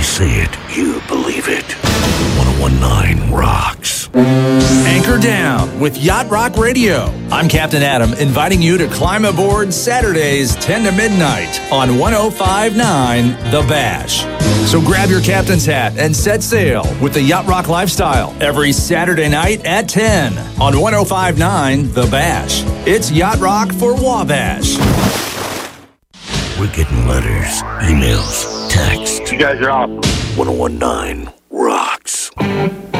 say it, you believe it. 1019 rocks. Anchor down with Yacht Rock Radio. I'm Captain Adam, inviting you to climb aboard Saturdays 10 to midnight on 105.9 The Bash. So grab your captain's hat and set sail with the Yacht Rock lifestyle every Saturday night at 10 on 105.9 The Bash. It's Yacht Rock for Wabash. We're getting letters, emails, texts. You guys are awesome. 1019 rocks.